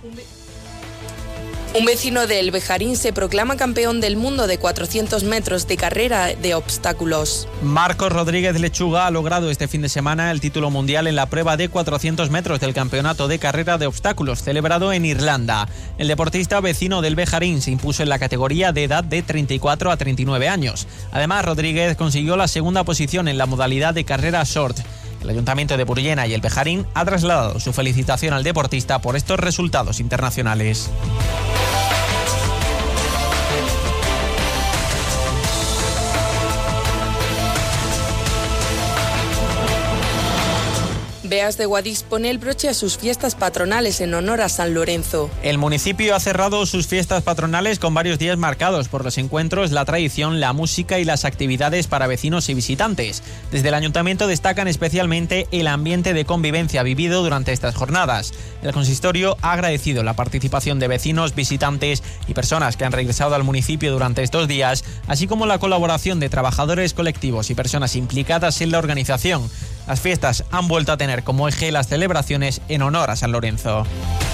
Un vecino del Bejarín se proclama campeón del mundo de 400 metros de carrera de obstáculos. Marcos Rodríguez Lechuga ha logrado este fin de semana el título mundial en la prueba de 400 metros del campeonato de carrera de obstáculos celebrado en Irlanda. El deportista vecino del Bejarín se impuso en la categoría de edad de 34 a 39 años. Además, Rodríguez consiguió la segunda posición en la modalidad de carrera short. El Ayuntamiento de Burllena y el Bejarín ha trasladado su felicitación al deportista por estos resultados internacionales. Beas de Guadix pone el broche a sus fiestas patronales en honor a San Lorenzo. El municipio ha cerrado sus fiestas patronales con varios días marcados por los encuentros, la tradición, la música y las actividades para vecinos y visitantes. Desde el ayuntamiento destacan especialmente el ambiente de convivencia vivido durante estas jornadas. El consistorio ha agradecido la participación de vecinos, visitantes y personas que han regresado al municipio durante estos días, así como la colaboración de trabajadores colectivos y personas implicadas en la organización. Las fiestas han vuelto a tener como eje las celebraciones en honor a San Lorenzo.